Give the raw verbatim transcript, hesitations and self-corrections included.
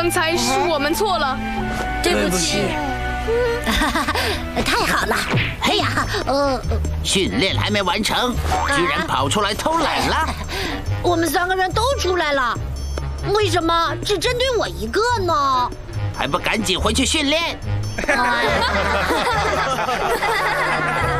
刚才是我们错了， 对不起。 太好了！哎呀，呃， 训练还没完成，居然跑出来偷懒了。 我们三个人都出来了，为什么只针对我一个呢？ 还不赶紧回去训练！